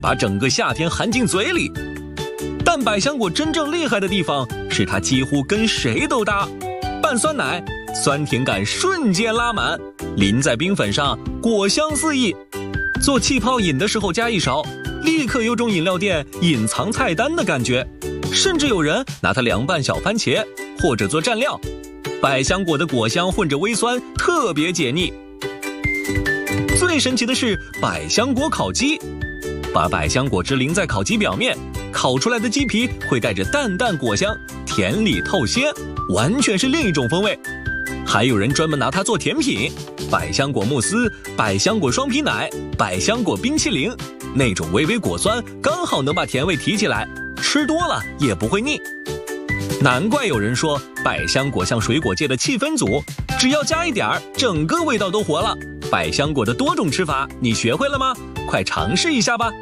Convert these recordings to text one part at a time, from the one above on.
把整个夏天含进嘴里。但百香果真正厉害的地方是它几乎跟谁都搭，拌酸奶，酸甜感瞬间拉满，淋在冰粉上，果香四溢。做气泡饮的时候加一勺，立刻有种饮料店隐藏菜单的感觉。甚至有人拿它凉拌小番茄，或者做蘸料。百香果的果香混着微酸，特别解腻。最神奇的是百香果烤鸡，把百香果汁淋在烤鸡表面，烤出来的鸡皮会带着淡淡果香，甜里透鲜，完全是另一种风味。还有人专门拿它做甜品，百香果慕斯、百香果双皮奶、百香果冰淇淋，那种微微果酸刚好能把甜味提起来，吃多了也不会腻。难怪有人说百香果像水果界的气氛组，只要加一点儿，整个味道都活了。百香果的多种吃法，你学会了吗？快尝试一下吧。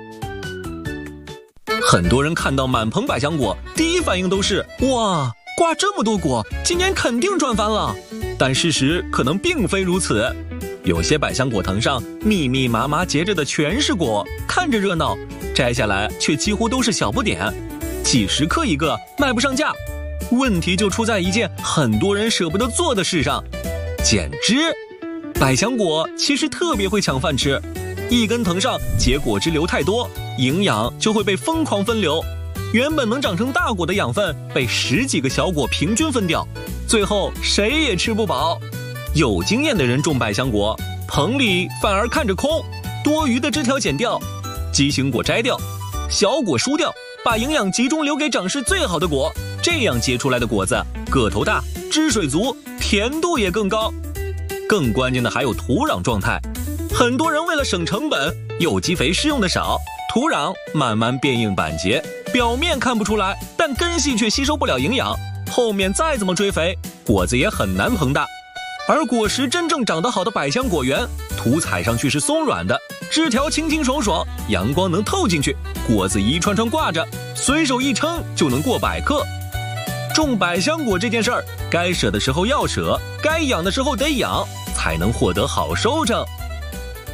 很多人看到满棚百香果，第一反应都是哇，挂这么多果，今年肯定赚翻了。但事实可能并非如此，有些百香果藤上密密麻麻结着的全是果，看着热闹，摘下来却几乎都是小不点，几十克一个，卖不上价。问题就出在一件很多人舍不得做的事上，减脂。百香果其实特别会抢饭吃，一根藤上结果汁流太多，营养就会被疯狂分流，原本能长成大果的养分被10几个小果平均分掉，最后谁也吃不饱。有经验的人种百香果，棚里反而看着空，多余的枝条剪掉，畸形果摘掉，小果疏掉，把营养集中留给长势最好的果，这样结出来的果子个头大，汁水足，甜度也更高。更关键的还有土壤状态，很多人为了省成本，有机肥施用的少，土壤慢慢变硬板结，表面看不出来，但根系却吸收不了营养，后面再怎么追肥，果子也很难膨大。而果实真正长得好的百香果园，土踩上去是松软的，枝条清清爽爽，阳光能透进去，果子一串串挂着，随手一称就能过100克。种百香果这件事儿，该舍的时候要舍，该养的时候得养，才能获得好收成。